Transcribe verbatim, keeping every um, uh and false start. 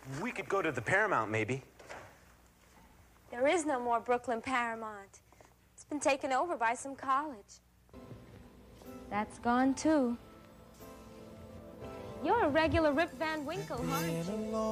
We could go to the Paramount, maybe. There is no more Brooklyn Paramount. It's been taken over by some college. That's gone, too. You're a regular Rip Van Winkle, aren't you?